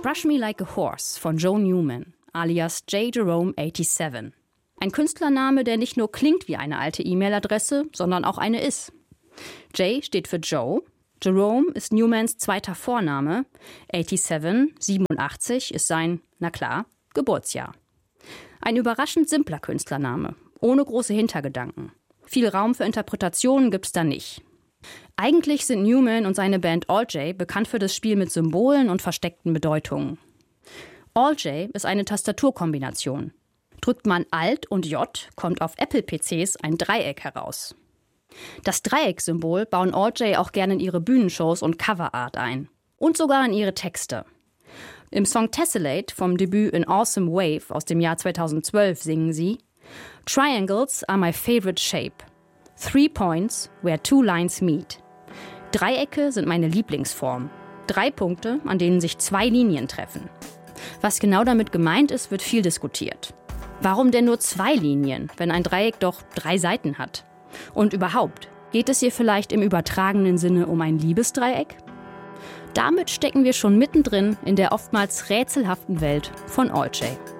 Crush Me Like a Horse von Joe Newman, alias J. Jerome 87. Ein Künstlername, der nicht nur klingt wie eine alte E-Mail-Adresse, sondern auch eine ist. J steht für Joe, Jerome ist Newmans zweiter Vorname, 87 ist sein, na klar, Geburtsjahr. Ein überraschend simpler Künstlername, ohne große Hintergedanken. Viel Raum für Interpretationen gibt's da nicht. Eigentlich sind Newman und seine Band All J bekannt für das Spiel mit Symbolen und versteckten Bedeutungen. All J ist eine Tastaturkombination. Drückt man Alt und J, kommt auf Apple-PCs ein Dreieck heraus. Das Dreiecksymbol bauen All J auch gerne in ihre Bühnenshows und Coverart ein. Und sogar in ihre Texte. Im Song Tessellate vom Debüt An Awesome Wave aus dem Jahr 2012 singen sie: Triangles are my favorite shape. 3 points where 2 lines meet. Dreiecke sind meine Lieblingsform. 3 Punkte, an denen sich 2 Linien treffen. Was genau damit gemeint ist, wird viel diskutiert. Warum denn nur 2 Linien, wenn ein Dreieck doch 3 Seiten hat? Und überhaupt, geht es hier vielleicht im übertragenen Sinne um ein Liebesdreieck? Damit stecken wir schon mittendrin in der oftmals rätselhaften Welt von All J.